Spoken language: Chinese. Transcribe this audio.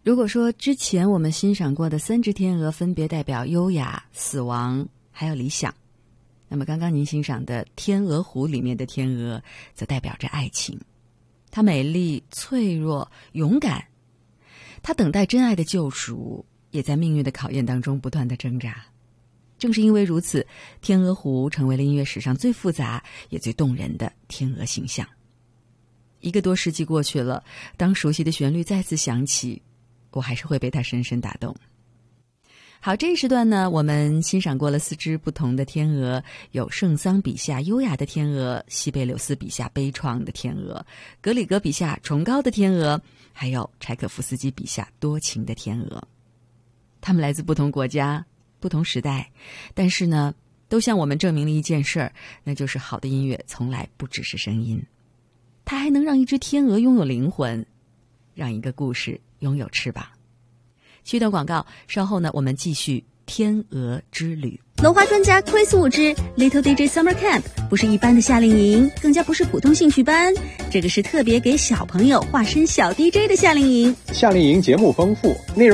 如果说之前我们欣赏过的3只天鹅分别代表优雅、死亡还有理想，那么刚刚您欣赏的《天鹅湖》里面的天鹅则代表着爱情。它美丽、脆弱、勇敢，它等待真爱的救赎，也在命运的考验当中不断的挣扎。正是因为如此，天鹅湖成为了音乐史上最复杂也最动人的天鹅形象。1个多世纪过去了，当熟悉的旋律再次响起，我还是会被它深深打动。好，这一时段呢，我们欣赏过了4只不同的天鹅，有圣桑笔下优雅的天鹅，西贝柳斯笔下悲怆的天鹅，格里格笔下崇高的天鹅，还有柴可夫斯基笔下多情的天鹅。他们来自不同国家、不同时代，但是呢，都向我们证明了一件事儿，那就是好的音乐从来不只是声音，它还能让一只天鹅拥有灵魂，让一个故事拥有翅膀。去段广告，稍后呢，我们继续天鹅之旅。 文化专家Chris Wu之 Little DJ Summer Camp 不是一般的夏令营，更加不是普通兴趣班，这个是特别给小朋友化身小 DJ 的夏令营。 夏令营节目丰富，内容